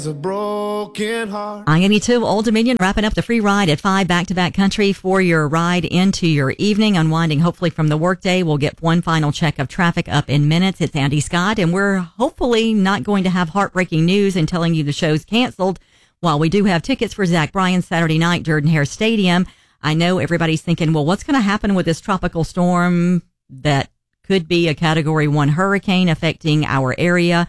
A broken heart. I-82 Old Dominion wrapping up the free ride at 5 back-to-back country for your ride into your evening, unwinding hopefully from the workday. We'll get one final check of traffic up in minutes. It's Andy Scott, and we're hopefully not going to have heartbreaking news and telling you the show's canceled. While we do have tickets for Zach Bryan Saturday night, Jordan-Hare Stadium, I know everybody's thinking, well, what's going to happen with this tropical storm that could be a Category 1 hurricane affecting our area?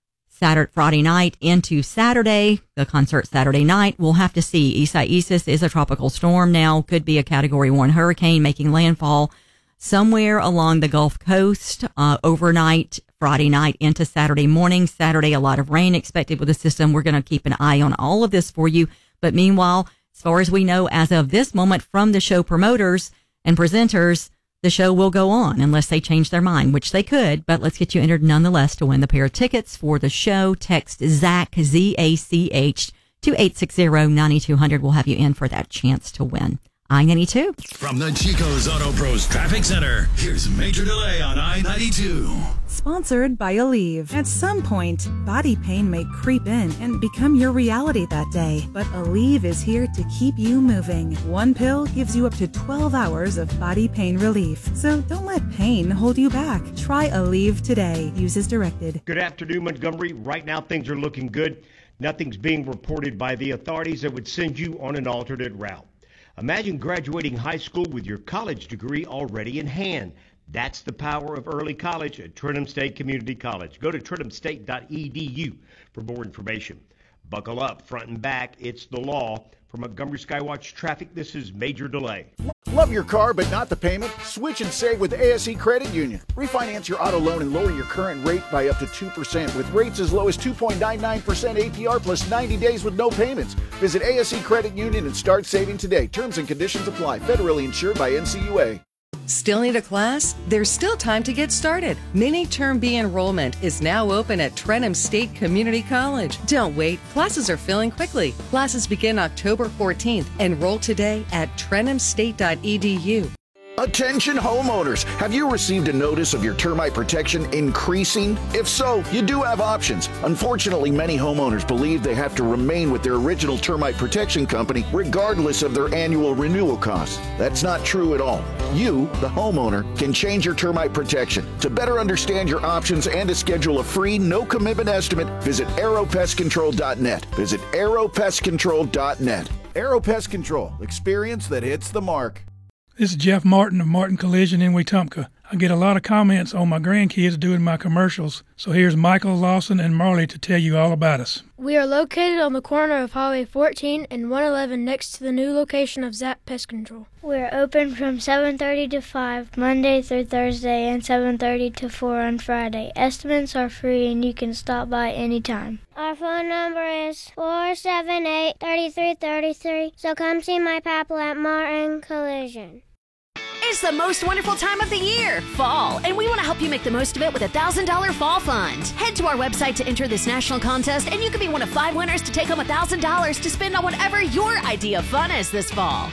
Friday night into Saturday, the concert Saturday night. We'll have to see. Isaias is a tropical storm now, could be a Category 1 hurricane making landfall somewhere along the Gulf Coast overnight, Friday night into Saturday morning. Saturday, a lot of rain expected with the system. We're going to keep an eye on all of this for you. But meanwhile, as far as we know, as of this moment from the show promoters and presenters, the show will go on unless they change their mind, which they could, but let's get you entered nonetheless to win the pair of tickets for the show. Text ZACH, Z-A-C-H, to 860-9200. We'll have you in for that chance to win. I-92. From the Chico's Auto Pros Traffic Center, here's Major Delay on I-92. Sponsored by Aleve. At some point, body pain may creep in and become your reality that day. But Aleve is here to keep you moving. One pill gives you up to 12 hours of body pain relief. So don't let pain hold you back. Try Aleve today. Use as directed. Good afternoon, Montgomery. Right now, things are looking good. Nothing's being reported by the authorities that would send you on an alternate route. Imagine graduating high school with your college degree already in hand. That's the power of early college at Trenton State Community College. Go to trentumstate.edu for more information. Buckle up, front and back. It's the law. For Montgomery Skywatch Traffic, this is Major Delay. Love your car but not the payment? Switch and save with ASE Credit Union. Refinance your auto loan and lower your current rate by up to 2% with rates as low as 2.99% APR plus 90 days with no payments. Visit ASE Credit Union and start saving today. Terms and conditions apply. Federally insured by NCUA. Still need a class? There's still time to get started. Mini Term B enrollment is now open at Trenton State Community College. Don't wait. Classes are filling quickly. Classes begin October 14th. Enroll today at trentumstate.edu. Attention homeowners! Have you received a notice of your termite protection increasing? If so, you do have options. Unfortunately, many homeowners believe they have to remain with their original termite protection company regardless of their annual renewal costs. That's not true at all. You, the homeowner, can change your termite protection. To better understand your options and to schedule a free, no-commitment estimate, visit aeropestcontrol.net. Visit aeropestcontrol.net. Aero Pest Control. Experience that hits the mark. This is Jeff Martin of Martin Collision in Wetumpka. I get a lot of comments on my grandkids doing my commercials, so here's Michael, Lawson, and Marley to tell you all about us. We are located on the corner of Highway 14 and 111 next to the new location of Zap Pest Control. We're open from 7:30 to 5, Monday through Thursday, and 7:30 to 4 on Friday. Estimates are free and you can stop by anytime. Our phone number is 478-3333, so come see my papa at Martin Collision. It's the most wonderful time of the year, fall, and we want to help you make the most of it with a $1,000 fall fund. Head to our website to enter this national contest, and you could be one of 5 winners to take home $1,000 to spend on whatever your idea of fun is this fall.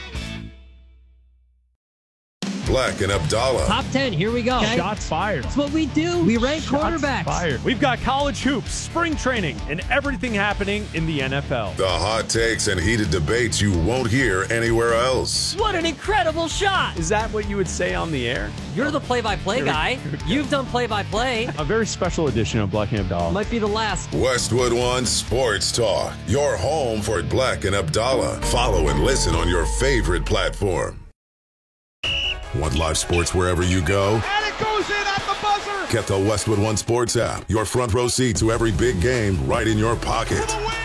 Black and Abdallah. Top 10, here we go. Okay. Shots fired. That's what we do. We rank quarterbacks. Fired. We've got college hoops, spring training, and everything happening in the NFL. The hot takes and heated debates you won't hear anywhere else. What an incredible shot. Is that what you would say on the air? You're the play-by-play guy. You've done play-by-play. A very special edition of Black and Abdallah. Might be the last. Westwood One Sports Talk. Your home for Black and Abdallah. Follow and listen on your favorite platform. Want live sports wherever you go? And it goes in at the buzzer! Get the Westwood One Sports app. Your front row seat to every big game right in your pocket. For the win!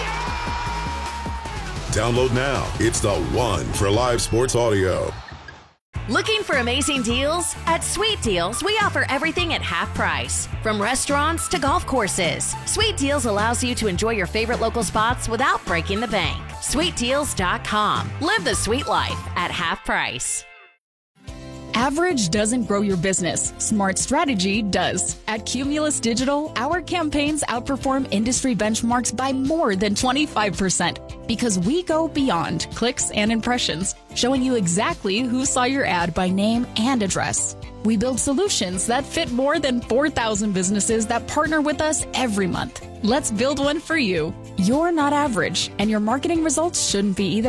Yeah! Download now. It's the one for live sports audio. Looking for amazing deals? At Sweet Deals, we offer everything at half price. From restaurants to golf courses. Sweet Deals allows you to enjoy your favorite local spots without breaking the bank. SweetDeals.com. Live the sweet life at half price. Average doesn't grow your business. Smart strategy does. At Cumulus Digital, our campaigns outperform industry benchmarks by more than 25% because we go beyond clicks and impressions, showing you exactly who saw your ad by name and address. We build solutions that fit more than 4,000 businesses that partner with us every month. Let's build one for you. You're not average, and your marketing results shouldn't be either.